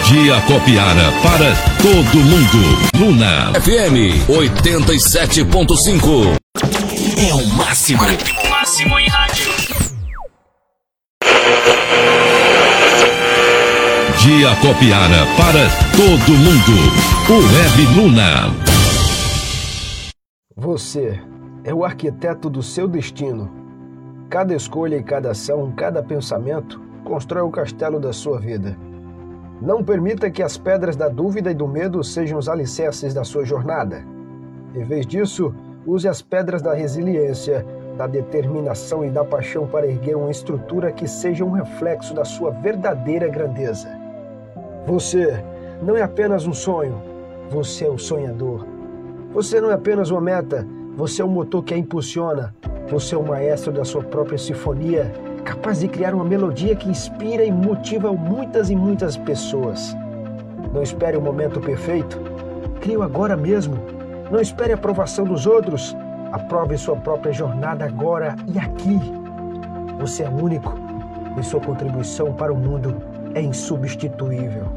De Acopiara para todo mundo. Luna FM 87.5. É o máximo. Máximo em rádio. De Acopiara para todo mundo. O Web Luna. Você é o arquiteto do seu destino. Cada escolha e cada ação, cada pensamento constrói o castelo da sua vida. Não permita que as pedras da dúvida e do medo sejam os alicerces da sua jornada. Em vez disso, use as pedras da resiliência, da determinação e da paixão para erguer uma estrutura que seja um reflexo da sua verdadeira grandeza. Você não é apenas um sonho, você é o sonhador. Você não é apenas uma meta, você é o motor que a impulsiona. Você é o maestro da sua própria sinfonia, capaz de criar uma melodia que inspira e motiva muitas e muitas pessoas. Não espere o momento perfeito, crie-o agora mesmo. Não espere a aprovação dos outros, aprove sua própria jornada agora e aqui. Você é único e sua contribuição para o mundo é insubstituível.